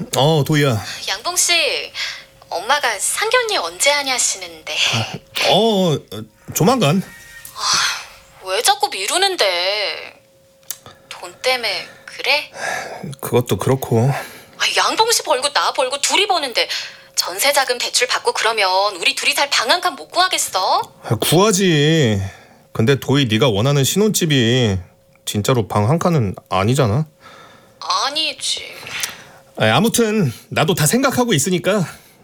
도희야. 양봉 씨, 엄마가 상견례 언제 하냐시는데. 조만간. 왜 자꾸 미루는데? 돈 때문에 그래? 그것도 그렇고. 양봉 씨 벌고 나 벌고 둘이 버는데 전세 자금 대출 받고 그러면 우리 둘이 살 방 한 칸 못 구하겠어? 구하지. 근데 도희 네가 원하는 신혼집이 진짜로 방 한 칸은 아니잖아. 아니지. 아무튼 나도 다 생각하고 있으니까.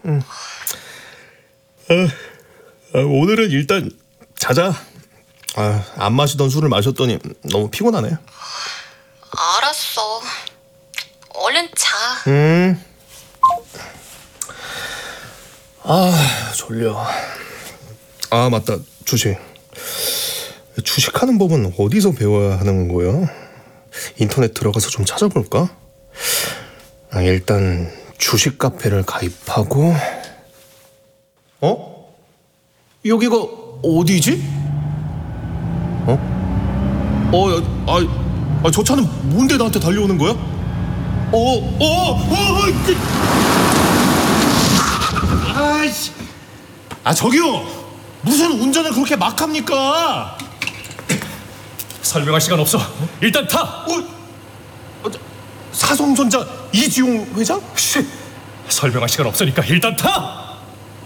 오늘은 일단 자자. 안 마시던 술을 마셨더니 너무 피곤하네. 알았어. 얼른 자. 졸려. 맞다. 주식하는 법은 어디서 배워야 하는 거야? 인터넷 들어가서 좀 찾아볼까? 일단 주식 카페를 가입하고. 여기가 어디지? 저 차는 뭔데 나한테 달려오는 거야? 아이씨. 저기요. 무슨 운전을 그렇게 막 합니까? 설명할 시간 없어. 일단 타. 사성전자 이지용 회장? 설명할 시간 없으니까 일단 타.